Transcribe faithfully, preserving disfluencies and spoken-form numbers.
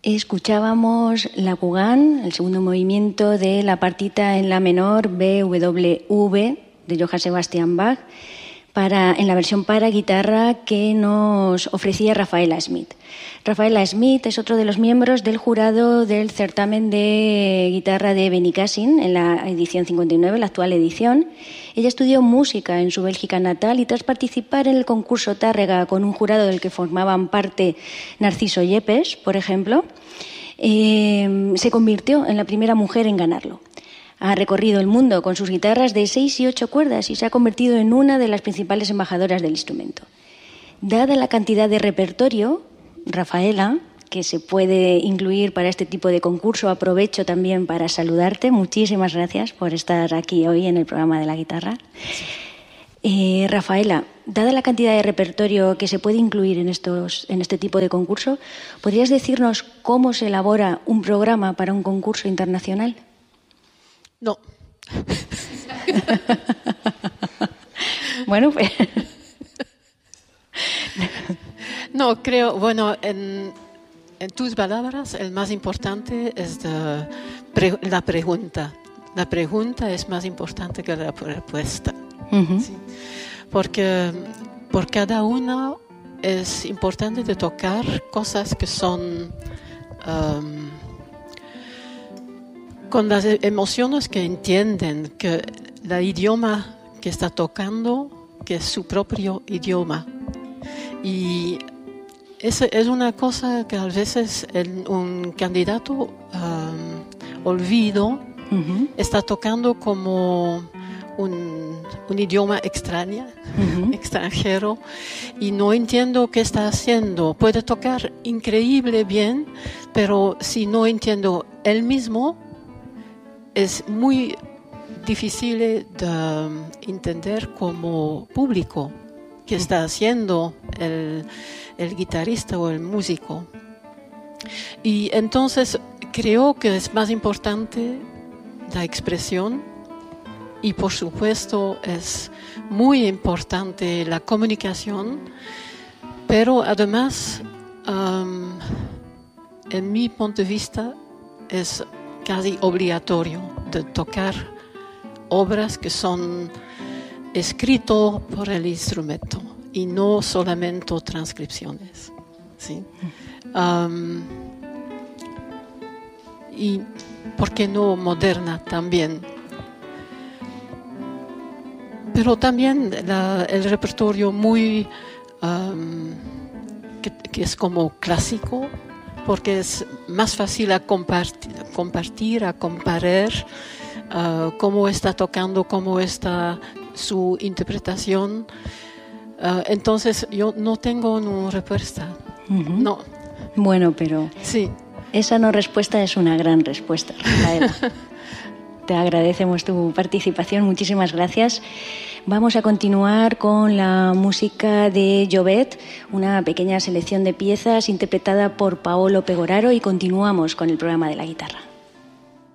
Escuchábamos la Kugan, el segundo movimiento de la partita en la menor B W V de Johann Sebastian Bach, para, en la versión para guitarra que nos ofrecía Rafaela Smith. Rafaela Smith es otro de los miembros del jurado del certamen de guitarra de Benicàssim en la edición cincuenta y nueve, la actual edición. Ella estudió música en su Bélgica natal y tras participar en el concurso Tárrega con un jurado del que formaban parte Narciso Yepes, por ejemplo, eh, se convirtió en la primera mujer en ganarlo. Ha recorrido el mundo con sus guitarras de seis y ocho cuerdas y se ha convertido en una de las principales embajadoras del instrumento. Dada la cantidad de repertorio, Rafaela, que se puede incluir para este tipo de concurso, aprovecho también para saludarte. Muchísimas gracias por estar aquí hoy en el programa de la guitarra. Eh, Rafaela, dada la cantidad de repertorio que se puede incluir en, estos, en este tipo de concurso, ¿podrías decirnos cómo se elabora un programa para un concurso internacional? No. Bueno, pues... No, creo, bueno, en, en tus palabras, el más importante es de, pre, la pregunta. La pregunta es más importante que la respuesta. Uh-huh. ¿Sí? Porque por cada uno es importante de tocar cosas que son... Um, con las emociones que entienden que el idioma que está tocando, que es su propio idioma. Y esa es una cosa que a veces el, un candidato um, olvido, uh-huh. está tocando como un, un idioma extraño, uh-huh. extranjero, y no entiendo qué está haciendo. Puede tocar increíble bien, pero si no entiendo él mismo, es muy difícil de entender como público qué está haciendo el, el guitarrista o el músico. Y entonces creo que es más importante la expresión y por supuesto es muy importante la comunicación, pero además, um, en mi punto de vista, es casi obligatorio de tocar obras que son escritas por el instrumento y no solamente transcripciones. ¿Sí? Um, y, ¿por qué no moderna también? Pero también la, el repertorio muy, um, que, que es como clásico, porque es más fácil a compartir, compartir a comparar uh, cómo está tocando, cómo está su interpretación. Uh, entonces, yo no tengo una respuesta. Uh-huh. No. Bueno, pero sí. Esa no respuesta es una gran respuesta, Rafaela. Te agradecemos tu participación, muchísimas gracias. Vamos a continuar con la música de Llobet, una pequeña selección de piezas interpretada por Paolo Pegoraro, y continuamos con el programa de la guitarra.